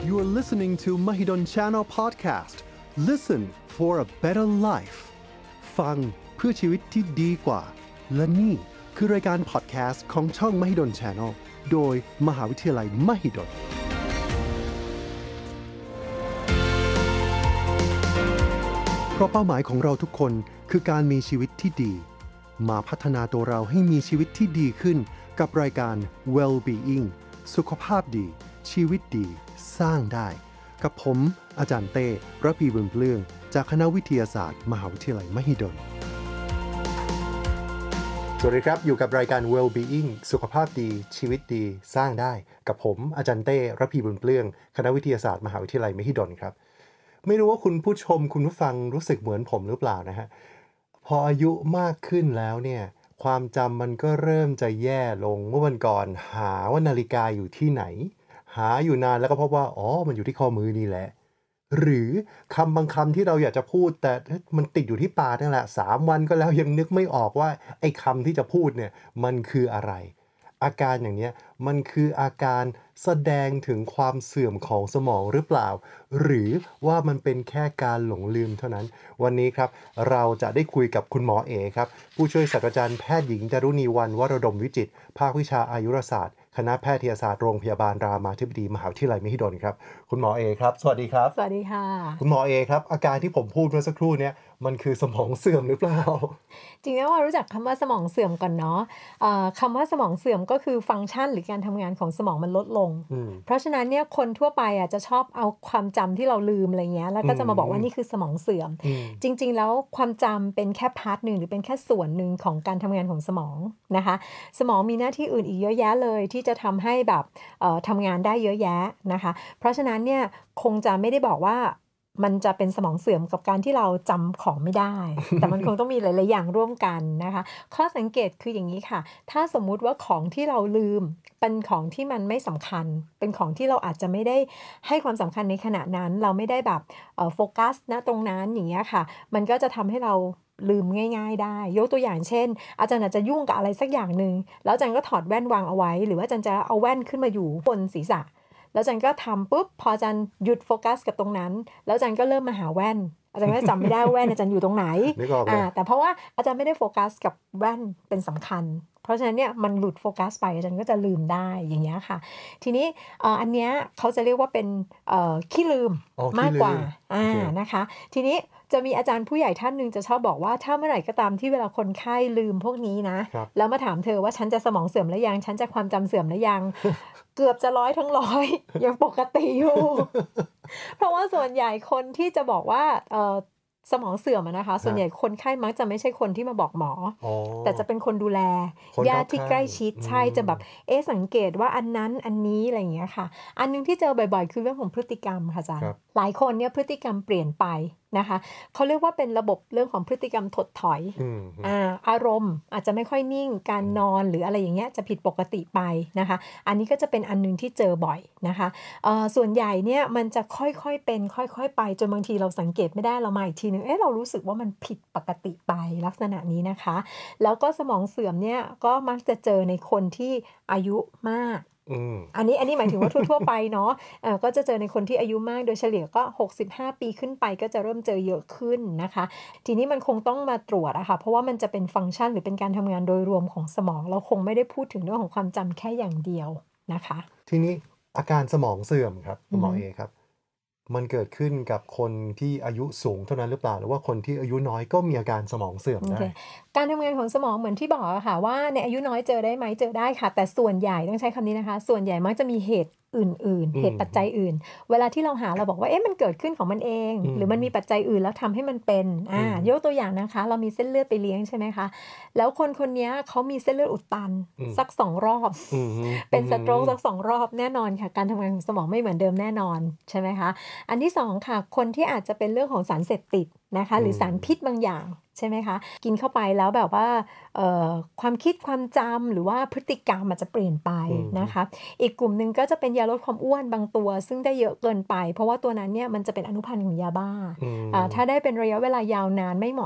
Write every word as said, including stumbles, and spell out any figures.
You are listening to Mahidol Channel Podcast. Listen for a better life. ฟังเพื่อชีวิตที่ดีกว่าและนี่คือรายการ podcast ของช่อง Mahidol Channel โดยมหาวิทยาลัย Mahidolเพราะเป้าหมายของเราทุกคนคือการมีชีวิตที่ดีมาพัฒนาตัวเราให้มีชีวิตที่ดีขึ้นกับรายการ Well-being สุขภาพดีชีวิตดีสร้างได้กับผมอาจารย์เต้ระพีบุญเปลื้องจากคณะวิทยาศาสตร์มหาวิทยาลัยมหิดลสวัสดีครับอยู่กับรายการ Well-being สุขภาพดีชีวิตดีสร้างได้กับผมอาจารย์เต้ระพีบุญเปลื้องคณะวิทยาศาสตร์มหาวิทยาลัยมหิดลครับไม่รู้ว่าคุณผู้ชมคุณผู้ฟังรู้สึกเหมือนผมหรือเปล่านะฮะพออายุมากขึ้นแล้วเนี่ยความจำมันก็เริ่มจะแย่ลงเมื่อวันก่อนหาว่านาฬิกาอยู่ที่ไหนหาอยู่นานแล้วก็พบว่าอ๋อมันอยู่ที่ข้อมือนี่แหละหรือคำบางคำที่เราอยากจะพูดแต่มันติดอยู่ที่ปากนั่นแหละสามวันก็แล้วยังนึกไม่ออกว่าไอ้คำที่จะพูดเนี่ยมันคืออะไรอาการอย่างนี้มันคืออาการแสดงถึงความเสื่อมของสมองหรือเปล่าหรือว่ามันเป็นแค่การหลงลืมเท่านั้นวันนี้ครับเราจะได้คุยกับคุณหมอเอครับผู้ช่วยศาสตราจารย์แพทย์หญิงจารุณีวรรณวรดมวิจิตรภาควิชาอายุรศาสตร์คณะแพทยศาสตร์โรงพยาบาลรามาธิบดีมหาวิทยาลัยมหิดลครับคุณหมอเอครับสวัสดีครับสวัสดีค่ะคุณหมอเอครับอาการที่ผมพูดเมื่อสักครู่นี้มันคือสมองเสื่อมหรือเปล่าจริงๆแล้วเรารู้จักคำว่าสมองเสื่อมก่อนเนาะคำว่าสมองเสื่อมก็คือฟังก์ชันหรือการทำงานของสมองมันลดลงเพราะฉะนั้นเนี่ยคนทั่วไปอ่ะจะชอบเอาความจำที่เราลืมอะไรเงี้ยแล้วก็จะมาบอกว่านี่คือสมองเสื่อมจริงๆแล้วความจำเป็นแค่พาร์ทหนึ่งหรือเป็นแค่ส่วนหนึ่งของการทำงานของสมองนะคะสมองมีหน้าที่อื่นอีกเยอะแยะเลยที่จะทำให้แบบทำงานได้เยอะแยะนะคะเพราะฉะนั้นเนี่ยคงจะไม่ได้บอกว่ามันจะเป็นสมองเสื่อมกับการที่เราจำของไม่ได้ แต่มันคงต้องมีหลายๆอย่างร่วมกันนะคะข้อสังเกตคืออย่างนี้ค่ะถ้าสมมุติว่าของที่เราลืมเป็นของที่มันไม่สำคัญเป็นของที่เราอาจจะไม่ได้ให้ความสำคัญในขณะนั้นเราไม่ได้แบบโฟกัสนะตรงนั้นอย่างเงี้ยค่ะมันก็จะทำให้เราลืมง่ายๆได้ยกตัวอย่างเช่นอาจารย์อาจจะยุ่งกับอะไรสักอย่างนึงแล้วอาจารย์ก็ถอดแว่นวางเอาไว้หรือว่าอาจารย์จะเอาแว่นขึ้นมาอยู่บนศีรษะแล้วอาจารย์ก็ทำปุ๊บพออาจารย์หยุดโฟกัสกับตรงนั้นแล้วอาจารย์ก็เริ่มมาหาแว่นอาจารย์ก็จำไม่ได้แว่นอาจารย์อยู่ตรงไหนอ่าแต่เพราะว่าอาจารย์ไม่ได้โฟกัสกับแว่นเป็นสำคัญเพราะฉะนั้นเนี่ยมันหลุดโฟกัสไปอาจารย์ก็จะลืมได้อย่างเงี้ยค่ะทีนี้อันเนี้ยเขาจะเรียกว่าเป็นขี้ลืมมากกว่าอ่านะคะทีนี้จะมีอาจารย์ผู้ใหญ่ท่านนึงจะชอบบอกว่าถ้าเมื่อไหร่ก็ตามที่เวลาคนไข้ลืมพวกนี้นะแล้วมาถามเธอว่าฉันจะสมองเสื่อมหรือยังฉันจะความจำเสื่อมหรือยัง เกือบจะร้อยทั้งร้อยยังปกติอยู่ เพราะว่าส่วนใหญ่คนที่จะบอกว่าเอ่อสมองเสื่อมนะคะส่วนใหญ่คนไข้มักจะไม่ใช่คนที่มาบอกหมอแต่จะเป็นคนดูแลญาติที่ใกล้ชิดใช่จะแบบเอ๊ะสังเกตว่าอันนั้นอันนี้อะไรอย่างเงี้ยค่ะอันนึงที่เจอบ่อยๆคือเรื่องของพฤติกรรมค่ะอาจารย์หลายคนเนี่ยพฤติกรรมเปลี่ยนไปนะคะเขาเรียกว่าเป็นระบบเรื่องของพฤติกรรมถดถอยอ่าอารมณ์อาจจะไม่ค่อยนิ่งการนอนหรืออะไรอย่างเงี้ยจะผิดปกติไปนะคะอันนี้ก็จะเป็นอันนึงที่เจอบ่อยนะคะเอ่อส่วนใหญ่เนี่ยมันจะค่อยๆเป็นค่อยๆไปจนบางทีเราสังเกตไม่ได้เรามาอีกทีนึงเอ๊ะเรารู้สึกว่ามันผิดปกติไปลักษณะนี้นะคะแล้วก็สมองเสื่อมเนี่ยก็มักจะเจอในคนที่อายุมากอันนี้อันนี้หมายถึงว่าทั่วๆไปเนาะเอ่อก็จะเจอในคนที่อายุมากโดยเฉลี่ยก็หกสิบห้าปีขึ้นไปก็จะเริ่มเจอเยอะขึ้นนะคะทีนี้มันคงต้องมาตรวจอะค่ะเพราะว่ามันจะเป็นฟังก์ชันหรือเป็นการทำงานโดยรวมของสมองเราคงไม่ได้พูดถึงเรื่องของความจำแค่อย่างเดียวนะคะทีนี้อาการสมองเสื่อมครับคุณหมอเอครับมันเกิดขึ้นกับคนที่อายุสูงเท่านั้นหรือเปล่าหรือว่าคนที่อายุน้อยก็มีอาการสมองเสื่อมได้ okay. การทำงานของสมองเหมือนที่บอกค่ะว่าในอายุน้อยเจอได้ไหมเจอได้ค่ะแต่ส่วนใหญ่ต้องใช้คำนี้นะคะส่วนใหญ่มักจะมีเหตุอื่นๆเหตุปัจจัยอื่นเวลาที่เราหาเราบอกว่าเอ๊ะมันเกิดขึ้นของมันเองหรือมันมีปัจจัยอื่นแล้วทำให้มันเป็นอ่ายกตัวอย่างนะคะเรามีเส้นเลือดไปเลี้ยงใช่ไหมคะแล้วคนคนนี้เขามีเส้นเลือดอุดตันสักสองรอบเป็นสโตรกสักสองรอบแน่นอนค่ะการทำงานของสมองไม่เหมือนเดิมแน่นอนใช่ไหมคะอันที่สองค่ะคนที่อาจจะเป็นเรื่องของสารเสพติดนะคะหรือสารพิษบางอย่างใช่ไหมคะกินเข้าไปแล้วแบบว่าความคิดความจำหรือว่าพฤติกรรมอาจจะเปลี่ยนไปนะคะอีกกลุ่มนึงก็จะเป็นยาลดความอ้วนบางตัวซึ่งได้เยอะเกินไปเพราะว่าตัวนั้นเนี่ยมันจะเป็นอนุพันธ์ของยาบ้าถ้าได้เป็นระยะเวลายาวนานไม่เหมาะ